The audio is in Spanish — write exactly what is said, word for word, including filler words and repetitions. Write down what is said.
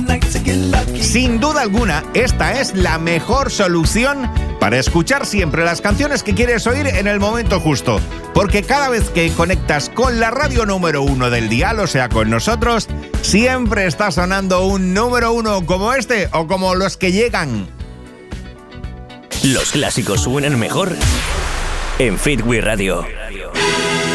Sin duda alguna, esta es la mejor solución para escuchar siempre las canciones que quieres oír en el momento justo. Porque cada vez que conectas con la radio número uno del dial, o sea, con nosotros, siempre está sonando un número uno como este o como los que llegan. Los clásicos suenan mejor en Fit We Radio.